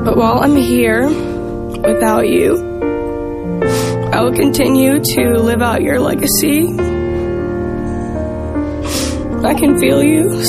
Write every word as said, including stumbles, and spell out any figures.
But while I'm here without you, I will continue to live out your legacy. I can feel you